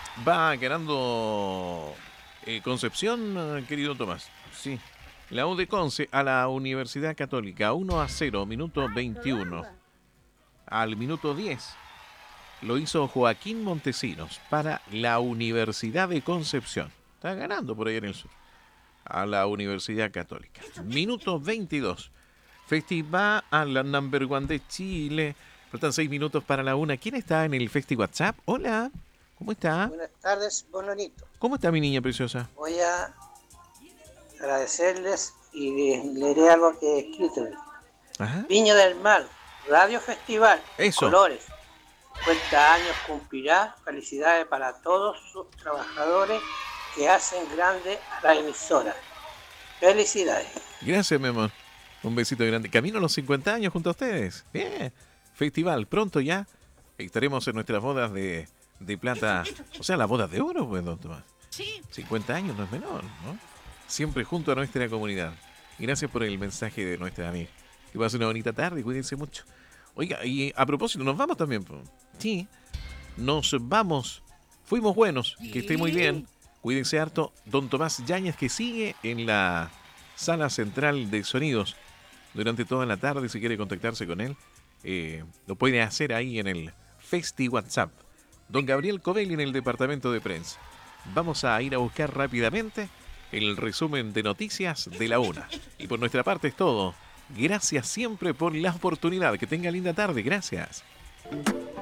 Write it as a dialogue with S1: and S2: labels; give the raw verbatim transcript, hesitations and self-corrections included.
S1: Va ganando eh, Concepción, eh, querido Tomás. Sí. La U de Conce a la Universidad Católica. uno a cero, minuto veintiuno. Al minuto diez lo hizo Joaquín Montesinos para la Universidad de Concepción. Está ganando por ahí en el sur. A la Universidad Católica. Minuto veintidós. Festival a la number one de Chile. Faltan seis minutos para la una. ¿Quién está en el Festi WhatsApp? Hola. ¿Cómo está?
S2: Buenas tardes, Bononito.
S1: ¿Cómo está mi niña preciosa?
S2: Voy a agradecerles y leeré algo que he escrito.
S1: Ajá.
S2: Viña del Mar, Radio Festival,
S1: Eso.
S2: Colores. cincuenta años cumplirá. Felicidades para todos sus trabajadores que hacen grande a la emisora. Felicidades.
S1: Gracias, mi amor. Un besito grande. Camino a los cincuenta años junto a ustedes. Bien. Festival, pronto ya estaremos en nuestras bodas de, de plata. O sea, las bodas de oro, pues, don Tomás.
S3: Sí.
S1: cincuenta años no es menor, ¿no? Siempre junto a nuestra comunidad. Y gracias por el mensaje de nuestra amiga. Que va a ser una bonita tarde, cuídense mucho. Oiga, y a propósito, nos vamos también. Po. Sí, nos vamos. Fuimos buenos, que esté muy bien. Cuídense harto. Don Tomás Yáñez, que sigue en la sala central de sonidos durante toda la tarde. Si quiere contactarse con él, eh, lo puede hacer ahí en el Festi WhatsApp. Don Gabriel Covelli en el departamento de prensa. Vamos a ir a buscar rápidamente el resumen de noticias de la una. Y por nuestra parte es todo. Gracias siempre por la oportunidad. Que tenga linda tarde. Gracias.